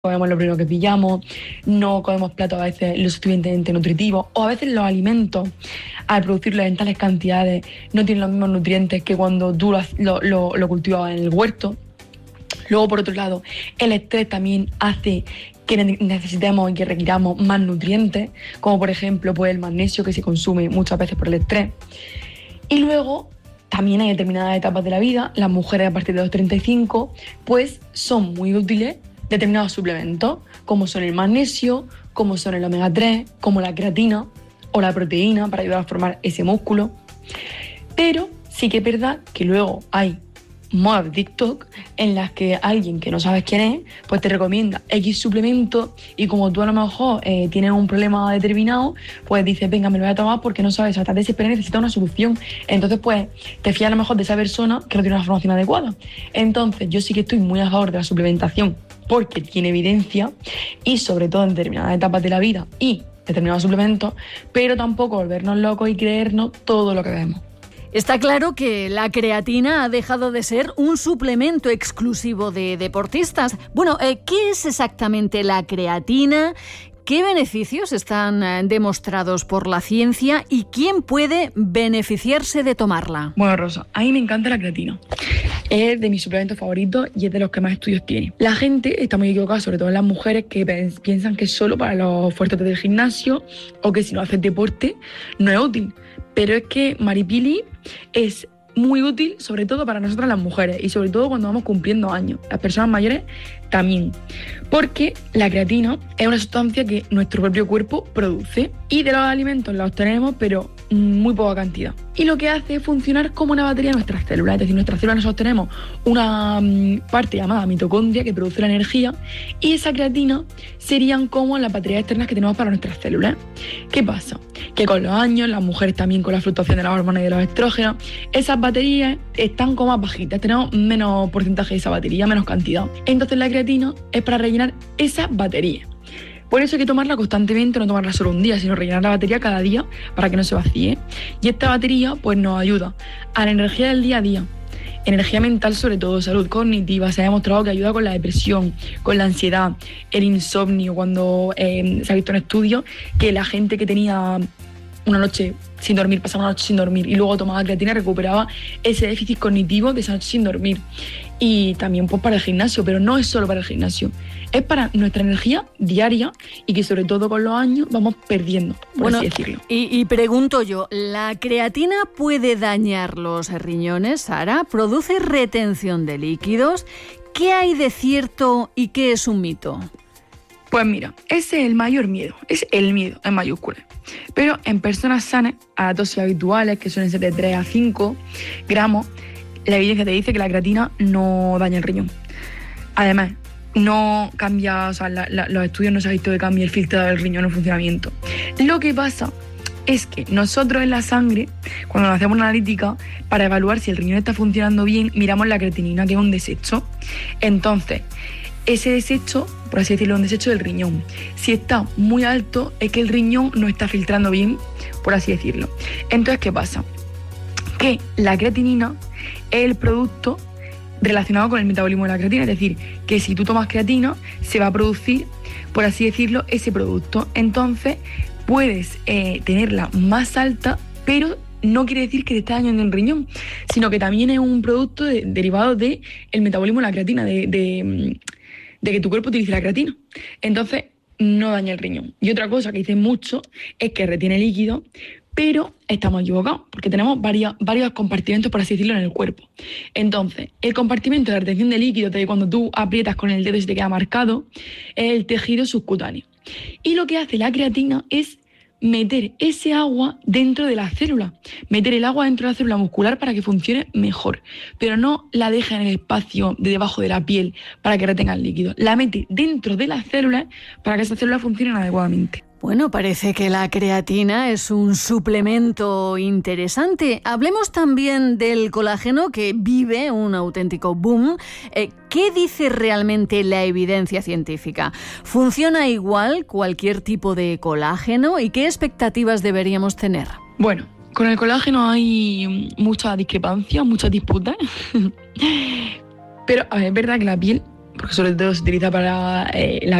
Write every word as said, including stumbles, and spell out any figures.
comemos lo primero que pillamos, no comemos platos a veces lo suficientemente nutritivos, o a veces los alimentos, al producirlos en tales cantidades, no tienen los mismos nutrientes que cuando tú lo, lo, lo, lo cultivas en el huerto. Luego, por otro lado, el estrés también hace que necesitemos y que requiramos más nutrientes, como por ejemplo pues, el magnesio, que se consume muchas veces por el estrés. Y luego, también en determinadas etapas de la vida, las mujeres a partir de los treinta y cinco, pues son muy útiles determinados suplementos, como son el magnesio, como son el omega tres, como la creatina o la proteína para ayudar a formar ese músculo. Pero sí que es verdad que luego hay modas de TikTok en las que alguien que no sabes quién es, pues te recomienda X suplemento y como tú a lo mejor eh, tienes un problema determinado, pues dices, venga, me lo voy a tomar porque no sabes, o sea, estás desesperado y necesitas una solución. Entonces, pues, te fías a lo mejor de esa persona que no tiene una formación adecuada. Entonces, yo sí que estoy muy a favor de la suplementación porque tiene evidencia y sobre todo en determinadas etapas de la vida y determinados suplementos, pero tampoco volvernos locos y creernos todo lo que vemos. Está claro que la creatina ha dejado de ser un suplemento exclusivo de deportistas. Bueno, eh, ¿qué es exactamente la creatina? ¿Qué beneficios están eh, demostrados por la ciencia y quién puede beneficiarse de tomarla? Bueno, Rosa, a mí me encanta la creatina. Es de mis suplementos favoritos y es de los que más estudios tiene. La gente está muy equivocada, sobre todo las mujeres, que piensan que es solo para los fuertes del gimnasio o que si no haces deporte no es útil. Pero es que Maripili es muy útil, sobre todo para nosotras las mujeres y sobre todo cuando vamos cumpliendo años. Las personas mayores también, porque la creatina es una sustancia que nuestro propio cuerpo produce y de los alimentos la obtenemos, pero muy poca cantidad. Y lo que hace es funcionar como una batería de nuestras células, es decir, nuestras células nosotros tenemos una um, parte llamada mitocondria que produce la energía y esa creatina serían como las baterías externas que tenemos para nuestras células. ¿Qué pasa? Que con los años, las mujeres también con la fluctuación de las hormonas y de los estrógenos, esas baterías están como más bajitas, tenemos menos porcentaje de esa batería, menos cantidad. Entonces la creatina es para rellenar esa batería. Por eso hay que tomarla constantemente, no tomarla solo un día, sino rellenar la batería cada día para que no se vacíe. Y esta batería pues nos ayuda a la energía del día a día, energía mental sobre todo, salud cognitiva. Se ha demostrado que ayuda con la depresión, con la ansiedad, el insomnio. Cuando eh, se ha visto en estudios que la gente que tenía una noche sin dormir, pasaba una noche sin dormir y luego tomaba creatina, recuperaba ese déficit cognitivo de esa noche sin dormir. Y también pues para el gimnasio, pero no es solo para el gimnasio, es para nuestra energía diaria y que sobre todo con los años vamos perdiendo, por bueno, así decirlo. Y, y pregunto yo, ¿la creatina puede dañar los riñones, Sara? ¿Produce retención de líquidos? ¿Qué hay de cierto y qué es un mito? Pues mira, ese es el mayor miedo, es el miedo en mayúsculas. Pero en personas sanas, a las dosis habituales, que suelen ser de tres a cinco gramos, la evidencia te dice que la creatina no daña el riñón. Además, no cambia, o sea, la, la, los estudios no se ha visto que cambie el filtrado del riñón en funcionamiento. Lo que pasa es que nosotros en la sangre, cuando nos hacemos una analítica, para evaluar si el riñón está funcionando bien, miramos la creatinina, que es un desecho. Entonces, ese desecho, por así decirlo, es un desecho del riñón. Si está muy alto, es que el riñón no está filtrando bien, por así decirlo. Entonces, ¿qué pasa? Que la creatinina es el producto relacionado con el metabolismo de la creatina, es decir, que si tú tomas creatina, se va a producir, por así decirlo, ese producto. Entonces, puedes eh, tenerla más alta, pero no quiere decir que te esté dañando el riñón, sino que también es un producto de, derivado del metabolismo de la creatina, de, de, de que tu cuerpo utilice la creatina. Entonces, no daña el riñón. Y otra cosa que dicen mucho es que retiene líquido, pero estamos equivocados, porque tenemos varios, varios compartimentos, por así decirlo, en el cuerpo. Entonces, el compartimento de retención de líquidos, de cuando tú aprietas con el dedo y se te queda marcado, es el tejido subcutáneo. Y lo que hace la creatina es meter ese agua dentro de la célula, meter el agua dentro de la célula muscular para que funcione mejor, pero no la deja en el espacio de debajo de la piel para que retenga el líquido, la mete dentro de las células para que esas células funcionen adecuadamente. Bueno, parece que la creatina es un suplemento interesante. Hablemos también del colágeno, que vive un auténtico boom. Eh, ¿Qué dice realmente la evidencia científica? ¿Funciona igual cualquier tipo de colágeno y qué expectativas deberíamos tener? Bueno, con el colágeno hay mucha discrepancia, muchas disputas. Pero a ver, es verdad que la piel porque sobre todo se utiliza para eh, la